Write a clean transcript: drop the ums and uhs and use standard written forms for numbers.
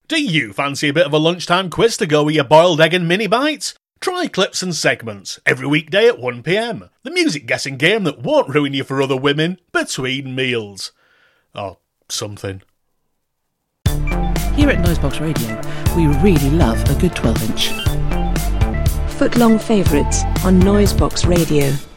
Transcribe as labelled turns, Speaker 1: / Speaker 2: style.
Speaker 1: Do you fancy a bit of a lunchtime quiz to go with your boiled egg and mini bites? Try Clips and Segments every weekday at 1 p.m. The music guessing game that won't ruin you for other women between meals. Or something.
Speaker 2: Here at Noisebox Radio, we really love a good 12-inch.
Speaker 3: Footlong favourites on Noisebox Radio.